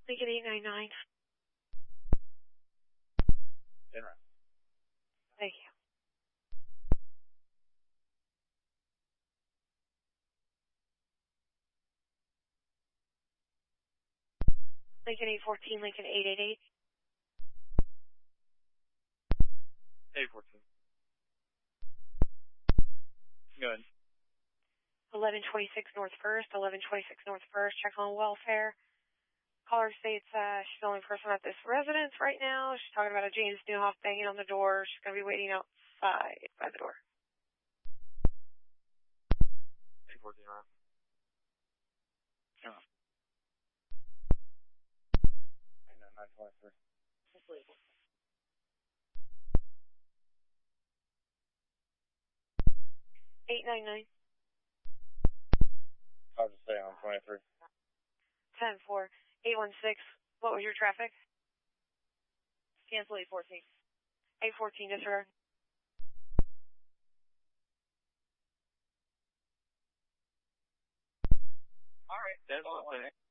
Lincoln 899. Dinner. Thank you. Lincoln 814, Lincoln 888. 814. Good. 1126 North First, 1126 North First, check on welfare. Caller states she's the only person at this residence right now. She's talking about a James Newhoff banging on the door. She's going to be waiting outside by the door. 814, right? Yeah. I know, 923. 899. I'll just stay on 23. 10-4. 816. What was your traffic? Cancel 814. 814, disregard. All right. That's all.